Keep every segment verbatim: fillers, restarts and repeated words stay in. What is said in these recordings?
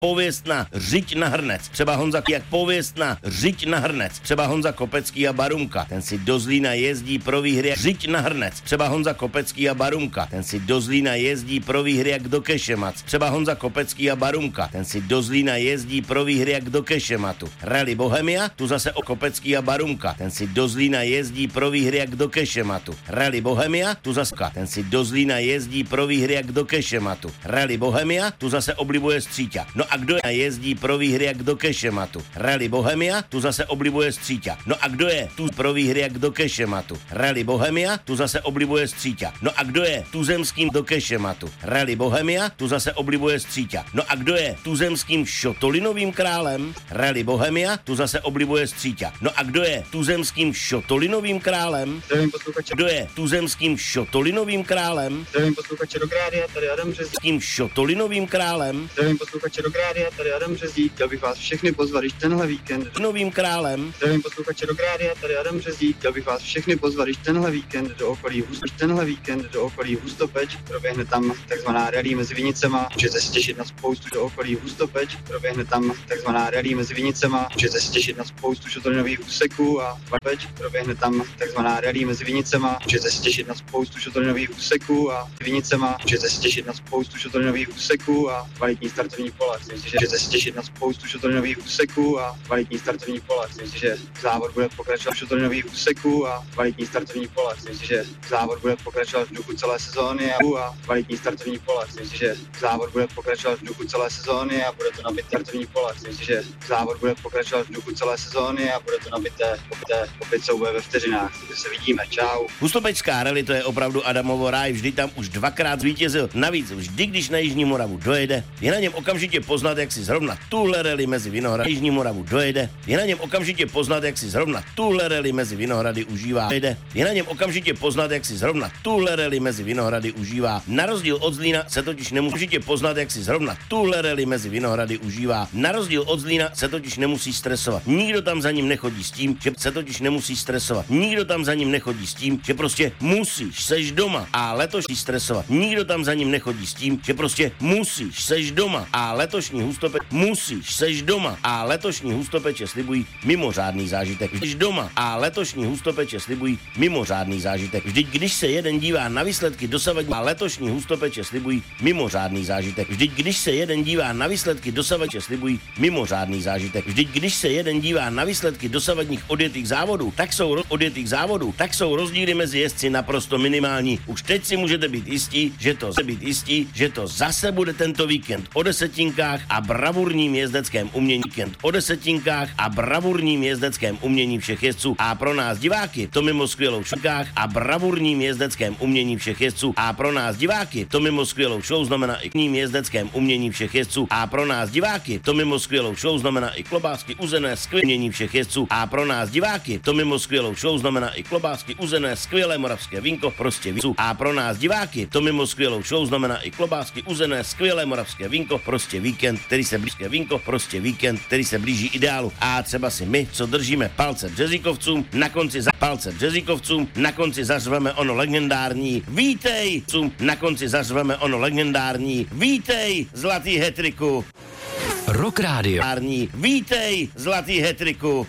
pověst na Řiď na Hrnec, třeba Honza jak pověst na Řiď na Hrnec, třeba Honza Kopecký a Barunka, ten si do Zlína jezdí pro výhry Řiď na Hrnec, třeba Honza Kopecký a Barunka, ten si do Zlína jezdí pro výhry jak do Kešemac, třeba Honza Kopecký a Barunka, ten si do Zlína jezdí pro výhry jak do Kešematu. Rally Bohemia, tu zase o Kopecký a Barunka, ten si do Zlína jezdí pro výhry jak do Kešematu. Rally Bohemia, tu zase ten si do Zlína jezdí pro výhry jak do Kešematu. Rally Bohemia, tu zase oblibuje Stříťa. No a kdo je jezdí pro výhry jak do Kešematu? Rally Bohemia, tu zase oblibuje Stříťa. No a kdo je tu pro výhry jak do Kešematu? Rally Bohemia, tu zase oblibuje Stříťa. No a kdo je tuzemským do Kešematu? Rally Bohemia, tu zase oblibuje Stříťa. No a kdo je tuzemským šotolinovým králem? Rally Bohemia, tu zase oblibuje Stříťa. No a kdo je tuzemským šotolinovým králem? Kdo je tuzemským šotolinovým králem? Zdravím posluchače Rock Rádia, tady Adam Březdík. S tím šotolinovým králem? Zdravím posluchače Rock Rádia, tady Adam Březdík. Chtěl bych vás všechny pozvat, když tenhle víkend. Novým králem? Zdravím posluchače Rock Rádia, tady Adam Březdík. Chtěl bych vás všechny pozvat, když tenhle víkend do okolí Hustopeč. Tenhle víkend do okolí Hustopeč. Proběhne tam takzvaná rally mezi Vinicema. Můžete se těšit na spoustu do okolí Hustopeč. Proběhne tam takzvaná rally mezi Vinicema. Můžete se těšit na spoustu šotolinových úseků a Peč. Proběhne tam takzvaná rally mezi Vinicema. Můžete se těšit na spoustu šotolinových úseků a Vinicema. Můžete se těšit na spoustu šotolinových úseků a kvalitní startovní pole. Myslím si, že můžete se těšit na spoustu šotolinových úseků a kvalitní startovní pole. Myslím si, že závod bude pokračovat šotolinových úseků a kvalitní startovní pole. Myslím si, že závod bude pokračovat v duchu celé sezóny a kvalitní startovní pole. Myslím si, že závod bude pokračovat v duchu celé sezóny a bude to nabité startovní pole. Myslím si, že závod bude pokračovat v duchu celé sezóny a bude to nabité opět, opět souboje ve vteřinách. Takže se vidíme. Čau. Hustopečská rally, to je opravdu Adamovo ráj, vždy tam už dvakrát zvítězil. Navíc vždy, když na Jižní Moravu dojede, je na něm okamžitě poznat, jak si zrovna tuhle rally mezi Vinohrady Jižní Moravu dojede. Je na něm okamžitě poznat, jak si zrovna tuhle rally mezi Vinohrady užívá. Dojede. Je na něm okamžitě poznat, jak si zrovna tuhle rally mezi Vinohrady užívá. Na rozdíl od Zlína se totiž nemusí poznat, jak si zrovna tuhle rally mezi Vinohrady užívá. Na rozdíl od Zlína se totiž nemusí stresovat. Nikdo tam za ním nechodí s tím, že se totiž nemusí stresovat. Nikdo tam za ním nechodí s tím, že prostě musíš, seš doma a letošní stresovat. Nikdo tam za ním nechodí s tím, že prostě musíš, seš doma a letošní Hustopeč musíš, seš doma a letošní Hustopeče slibují mimořádný zážitek. Seš doma a letošní Hustopeče slibují mimořádný zážitek. Vždyť když se jeden dívá na výsledky dosavadní a letošní Hustopeče slibují mimořádný zážitek. Vždyť když se jeden dívá na výsledky dosavadní slibují mimořádný zážitek. Vždyť když se jeden dívá na výsledky dosavadních odjetých závodů, tak jsou roz... odjetých závodů, tak jsou rozdíly mezi jezdci naprosto minimální. Už teď si můžete být jistí, že to být jistí, že to zase bude tento víkend o desetinkách a bravurním jezdeckém umění. Víkend o desetinkách a bravurním jezdeckém umění všech jezdců. A pro nás diváky to mimo skvělou šunkách a bravurním jezdeckém umění všech jezdců. A pro nás diváky to mimo skvělou show znamená i ním jezdeckém umění všech jezdců. A pro nás diváky to mimo skvělou show znamená i klobásky uzené skvělé umění všech jezdců. A pro nás diváky to mimo skvělou show znamená i klobásky uzené skvělé moravské vínko prostě víc. A pro nás diváky to mimo skvělou show znamená i klobásky uzené skvělé moravské vínko prostě víkend, který se blíží vínko prostě víkend, který se blíží ideálu. A třeba si my, co držíme palce březíkovcům, na konci za palce březíkovcům, na konci zařveme ono legendární vítej, na konci zařveme ono legendární vítej, zlatý hetriku. Rock Radio. Vítej, zlatý hetriku.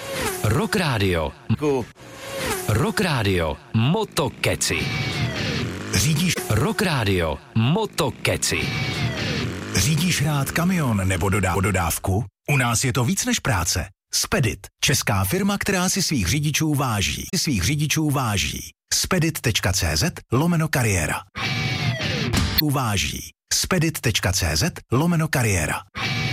Rock Radio. Rock Radio. Motokeci. Řídíš Rock Radio. Motokeci. Řídíš rád kamion nebo dodá- dodávku? U nás je to víc než práce. Spedit, česká firma, která si svých řidičů váží. Svých řidičů váží. Spedit.cz lomeno kariéra. Uváží. Spedit.cz lomeno kariéra.